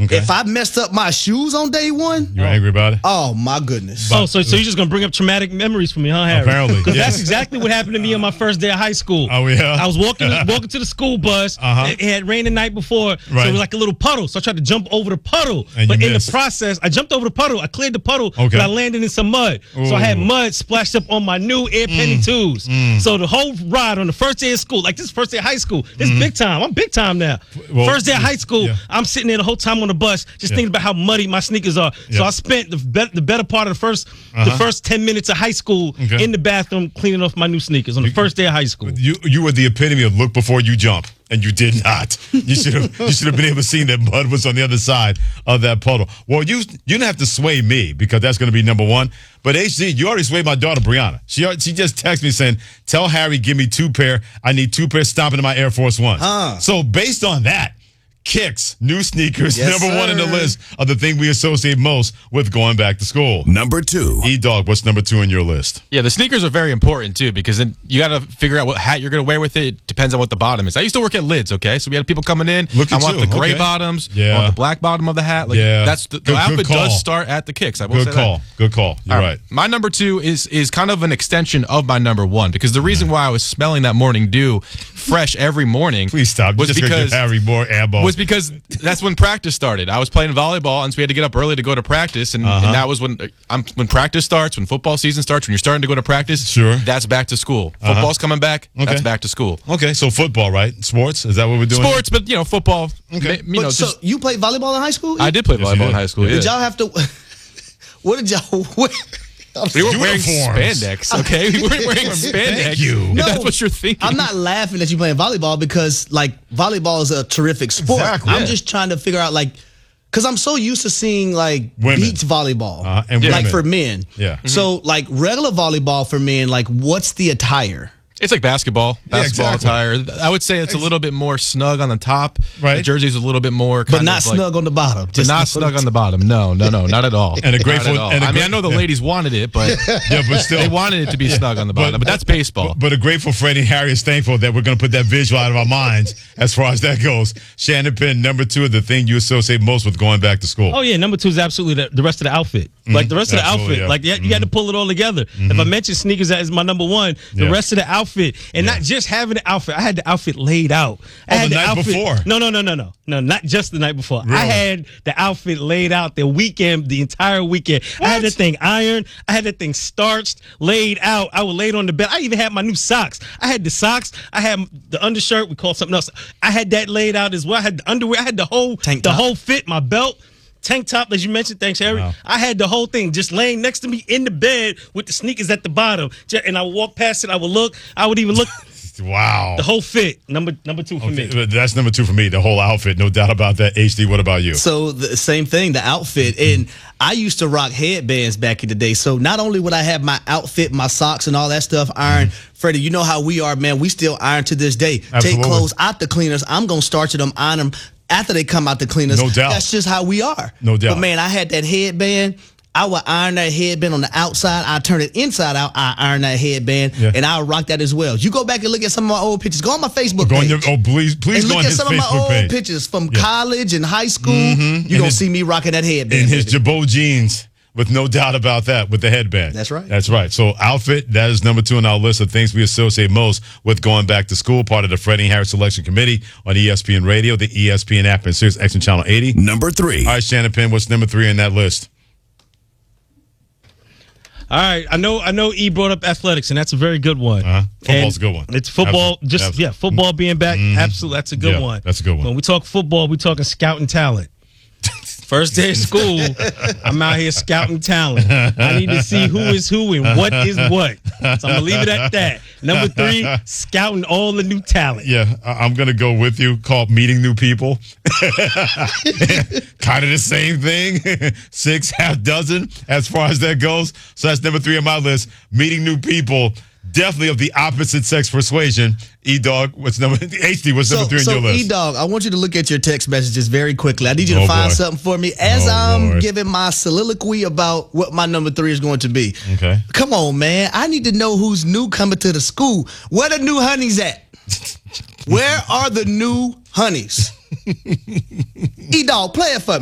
Okay. If I messed up my shoes on day one, You're angry about it? oh my goodness. So you're just gonna bring up traumatic memories for me, huh, Harry? Apparently, because yeah. that's exactly what happened to me on my first day of high school. Oh, yeah? I was walking to the school bus. It had rained the night before, so Right. it was like a little puddle. So I tried to jump over the puddle, And but you in missed. the process, I jumped over the puddle. I cleared the puddle, Okay. but I landed in some mud. So I had mud splashed up on my new Air Penny 2s. So the whole ride on the first day of school, like this first day of high school, this is big time. I'm big time now. Well, first day of high school, yeah. I'm sitting there the whole time on the bus, just thinking about how muddy my sneakers are. So Yeah. I spent the better part of the first 10 minutes of high school in the bathroom cleaning off my new sneakers on the first day of high school. You were the epitome of look before you jump, and you did not. You should have been able to see that mud was on the other side of that puddle. Well, you didn't have to sway me because that's going to be number one. But HD, you already swayed my daughter Brianna. She just texted me saying, "Tell Harry, give me 2 pair. I need 2 pair stomping in my Air Force Ones." So based on that. Kicks, new sneakers, Yes, number one in the sir. list of the thing we associate most with going back to school. Number 2. E-Dog, what's number 2 on your list? Yeah, the sneakers are very important too because then you got to figure out what hat you're going to wear with it. It depends on what the bottom is. I used to work at Lids, okay? So we had people coming in. Look at I want you, the gray okay. bottoms. Yeah. I want the black bottom of the hat. Like, Yeah. That's the Good outfit call. does start at the kicks. I will Good say call. that. Good call. You're right. My number 2 is kind of an extension of my number 1 because the reason why I was smelling that morning dew fresh every morning Please stop. was Just gonna because give Harry more ammo. was because that's when practice started. I was playing volleyball, and so we had to get up early to go to practice, and that was when practice starts, when football season starts, when you're starting to go to practice. Sure. That's back to school. Football's coming back. Okay. That's back to school. Okay, so football, right? Sports? Is that what we're doing? Sports, but football. Okay. But so you played volleyball in high school? I did play Yes, you volleyball in did. high school. Yeah. Yeah. Did y'all have to? What did y'all? We weren't wearing Uniforms. spandex, okay? We weren't wearing spandex. Thank you. If No, that's what you're thinking. I'm not laughing that you playing volleyball because like volleyball is a terrific sport. Exactly. I'm Yeah. just trying to figure out like, because I'm so used to seeing like Women. beach volleyball, And like women. for men. Yeah. So like regular volleyball for men, like what's the attire? It's like basketball exactly. attire. I would say it's a little bit more snug on the top. Right. The jersey's a little bit more But kind not of like, snug on the bottom. But not snug on the bottom. No, not at all. And a Not grateful- at all. and a I mean, gra- I know the yeah. ladies wanted it, but Yeah, but still. they wanted it to be snug on the bottom. But that's baseball. But a grateful Freddie and Harry is thankful that we're going to put that visual out of our minds as far as that goes. Shannon Penn, number 2 of the thing you associate most with going back to school. Oh yeah, number 2 is absolutely the rest of the outfit. Like the rest of the Absolutely, outfit, yeah. like you had to pull it all together. If I mention sneakers as my number 1, the Yeah. rest of the outfit, and not just having the outfit. I had the outfit laid out. I had the night outfit, before? No, not just the night before. Really? I had the outfit laid out the entire weekend. I had that thing ironed. I had that thing starched, laid out. I would lay it on the bed. I even had my new socks. I had the socks. I had the undershirt. We call it something else. I had that laid out as well. I had the underwear. I had the whole whole fit. My belt. Tank top, as you mentioned. Thanks, Harry. Wow. I had the whole thing just laying next to me in the bed with the sneakers at the bottom. And I would walk past it. I would look. I would even look. Wow. The whole fit. Number 2 for me. That's number 2 for me, the whole outfit. No doubt about that. HD, what about you? So the same thing, the outfit. And I used to rock headbands back in the day. So not only would I have my outfit, my socks and all that stuff ironed, Freddie, you know how we are, man. We still iron to this day. Absolutely. Take clothes out the cleaners. I'm going to starch them, iron them after they come out the cleaners. No doubt. That's just how we are. No doubt. But man, I had that headband. I would iron that headband on the outside. I turn it inside out. I iron that headband, and I rock that as well. You go back and look at some of my old pictures. Go on my Facebook page. Please and go look on at his some of my Facebook old page. pictures from college and high school. You're going to see me rocking that headband. In his baby. Jabot jeans, with no doubt about that, with the headband. That's right. That's right. So outfit, that is number 2 on our list of things we associate most with going back to school, part of the Freddie and Harry Selection Committee on ESPN Radio, the ESPN app, and Sirius XM Channel 80. Number 3. All right, Shannon Penn, what's number 3 on that list? All right, I know. E brought up athletics, and that's a very good one. Football's a good one. It's football. Absolutely. Football being back. Absolutely, that's a good one. That's a good one. When we talk football, we talking scouting talent. First day of school, I'm out here scouting talent. I need to see who is who and what is what. So I'm gonna leave it at that. Number 3, scouting all the new talent. Yeah, I'm going to go with you, called meeting new people. Kind of the same thing. 6, half dozen as far as that goes. So that's number 3 on my list, meeting new people. Definitely of the opposite sex persuasion. E-Dog, what's number 3 on your list? E-Dog, I want you to look at your text messages very quickly. I need you to find boy. something for me as Oh, I'm Lord. giving my soliloquy about what my number 3 is going to be. Okay. Come on, man. I need to know who's new coming to the school. Where the new honeys at? Where are the new honeys? E-Dog, play it for me.